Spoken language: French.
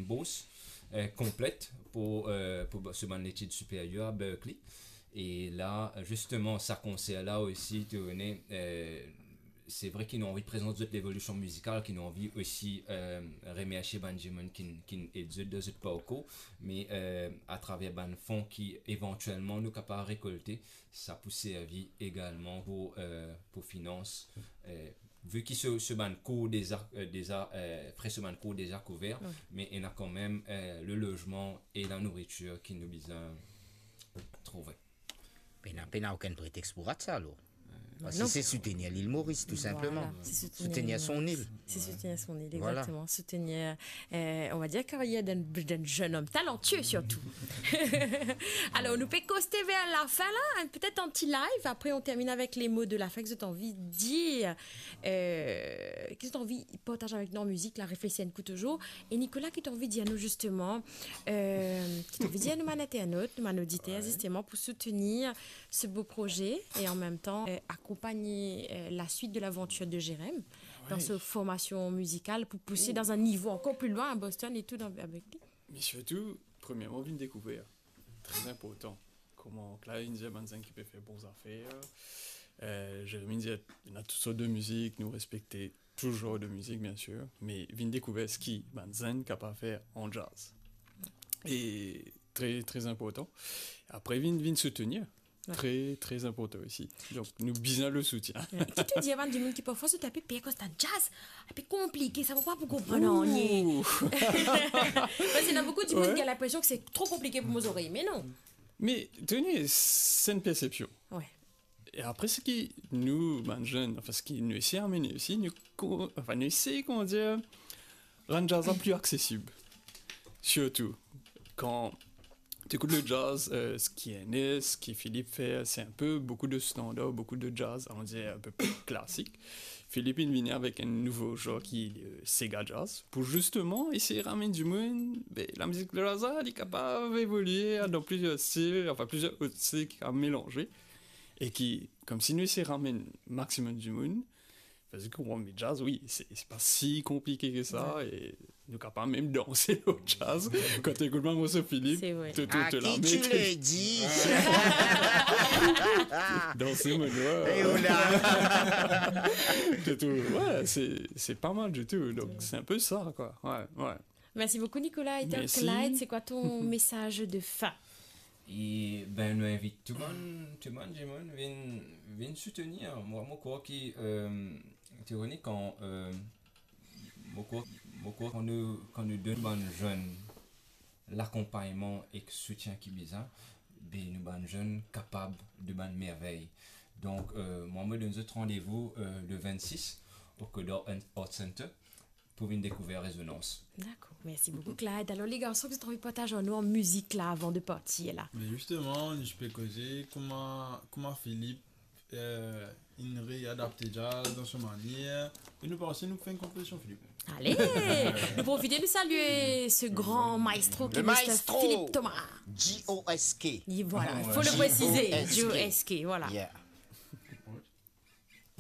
bourse complète pour ce ban d'études supérieures à Berkeley. Et là, justement, ça concert-là aussi, c'est vrai qu'ils ont envie de présenter l'évolution musicale, qu'ils ont envie aussi remercier Benjamin qui édite de ce parcours, mais à travers ban fonds qui éventuellement nous capables récolter, ça peut servir également pour finances. Vu qu'ils se ban cours déjà frais ce ban cours déjà couverts, mais il y a quand même le logement et la nourriture qui nous besoin trouver. Mais il n'y a aucun prétexte pour ça alors. C'est soutenir l'île Maurice, tout simplement. Soutenir son île. C'est soutenir son île, exactement. Voilà. Soutenir, on va dire, carrière d'un jeune homme talentueux, surtout. Alors, nous peut coaster vers la fin, là, peut-être un petit live. Après, on termine avec les mots de la fin que tu as envie de dire. Qu'est-ce que tu as envie de partager avec nous en musique, la réflexion coup toujours. Et Nicolas, qui t'a envie de dire nous, justement, qui t'a envie de dire nous, internautes, nous, auditeurs, justement, pour soutenir ce beau projet et en même temps, accompagner la suite de l'aventure de Jérém dans sa formation musicale pour pousser dans un niveau encore plus loin à Boston et tout avec lui. Mais surtout, premièrement, une découverte très important. Comment Klein disait qui peut faire bonnes affaires. Jérémy disait il y a toutes sortes de musique, nous respecter toujours de musique bien sûr, mais une découverte ce qui Banzen capable de faire en jazz. Et très très important. Après vient soutenir. Très, très important aussi. Donc, nous besoin le soutien. Qui te dit avant du monde qui parfois se taper pire que c'est un jazz, un peu compliqué, ça va pas pour comprendre. Parce qu'il y a beaucoup de monde qui a l'impression que c'est trop compliqué pour mes oreilles, mais non. Mais tenez, c'est une perception. Ouais. Et après, ce qui nous, jeunes, enfin, ce qui nous essaie d'amener aussi, nous essayons, comment dire, rendre le jazz plus accessible. Surtout, quand tu écoutes le jazz, ce qui est né, ce qui Philippe fait, c'est un peu beaucoup de standard, beaucoup de jazz, on dirait un peu plus classique. Philippe il vient avec un nouveau genre qui est le Sega Jazz, pour justement essayer de ramener du monde, la musique de jazz, elle est capable d'évoluer dans plusieurs styles, enfin plusieurs autres styles qui a mélangé, et qui, comme si nous essayons de ramener le maximum du monde, parce que le jazz, oui, c'est pas si compliqué que ça, et nous capables même danser au jazz. Quand tu écoutes moi, Philippe, tu le dis. Danser, mon ouais, c'est pas mal du tout. Donc, c'est un peu ça, quoi. Ouais. Merci beaucoup, Nicolas. Et Clyde, c'est quoi ton message de fin? Et nous invite tout le monde, viens soutenir. Moi, quoi qui théorie quand nous donnons aux jeunes l'accompagnement et le soutien qui besoin, nous sommes jeunes capables de bonnes merveilles. Donc, moi, je donne un rendez-vous le 26 au Codor Art Center pour une découverte résonance. D'accord, merci beaucoup Clyde. Alors les garçons, vous avez envie de partager en nous en musique là avant de partir là? Mais justement, je peux causer comment Philippe il réadapte jazz dans sa manière. Et nous passons, nous faisons une composition Philippe. Allez, nous profitons de saluer ce grand maestro qui est Mr. Philippe Thomas. J-O-S-K. Voilà, il faut le préciser. J-O-S-K, voilà. Yeah.